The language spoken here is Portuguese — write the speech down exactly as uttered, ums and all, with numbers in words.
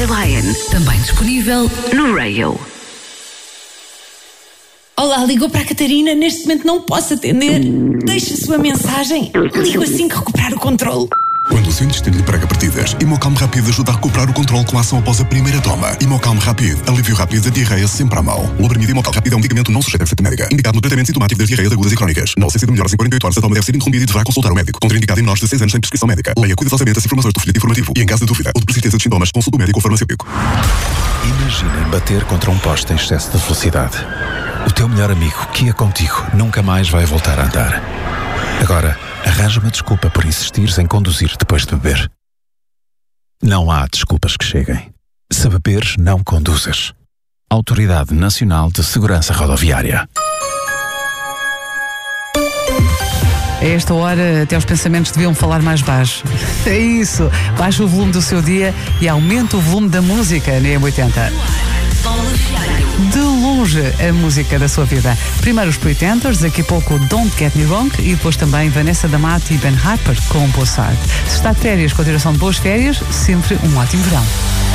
Lion. Também disponível no Rail. Olá, ligou para a Catarina. Neste momento não posso atender. Deixe a sua mensagem. Ligo assim que recuperar o controle. Quando o seu intestino lhe prega partidas, Imocalm Rápido ajuda a recuperar o controle com a ação após a primeira toma. Imocalm Rápido, alívio rápido da diarreia sempre à mão. O Lobramido Imocalm Rápido é um medicamento não sujeito a receita médica, indicado no tratamento sintomático das diarreias agudas e crónicas. Na ausência de melhoras em quarenta e oito horas, a toma deve ser interrompida e deverá consultar o médico. Contraindicado em menores de seis anos sem prescrição médica. Leia cuidadosamente as informações do folheto informativo e, em caso de dúvida ou de persistência de sintomas, consulte o médico ou farmacêutico. Imaginem bater contra um poste em excesso de velocidade. O teu melhor amigo, que ia contigo, nunca mais vai voltar a andar. Agora, arranja uma desculpa por insistires em conduzir depois de beber. Não há desculpas que cheguem. Se beberes, não conduzas. Autoridade Nacional de Segurança Rodoviária. A esta hora, até os pensamentos deviam falar mais baixo. É isso. Baixa o volume do seu dia e aumenta o volume da música na M oitenta. De longe, a música da sua vida. Primeiro os Pretenders, daqui a pouco Don't Get Me Wrong e depois também Vanessa Da Mata e Ben Harper com Boa Sorte. Se está de férias, continuação de boas férias, sempre um ótimo verão.